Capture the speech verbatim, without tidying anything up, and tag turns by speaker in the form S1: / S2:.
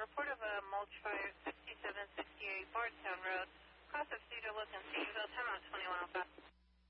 S1: report of a mulch fire, sixty-seven sixty-eight Bardstown Road. Cross of Cedar Look and Cedarville, time out twenty-one oh five.